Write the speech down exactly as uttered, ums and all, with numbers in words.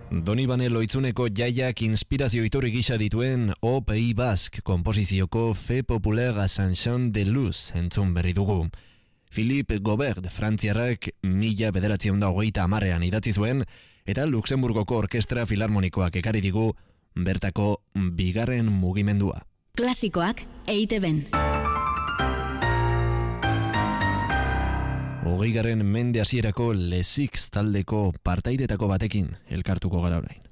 Donibane Loitzuneko jaiak inspirazio iturri gisa dituen O Pays Basque komposizioko Fe Populaire Ascension de Luz entzun berri dugu. Philippe Gobert, frantziarrak mila bederatziehun eta hogeita hamarrean idatzi zuen, eta Luxemburgoko Orkestra Filarmonikoak ekarri digu bertako bigarren mugimendua. Klasikoak E I Te Ben. Hogeigarren mende hasierako Les Six taldeko partaidetako batekin elkartuko gara orain.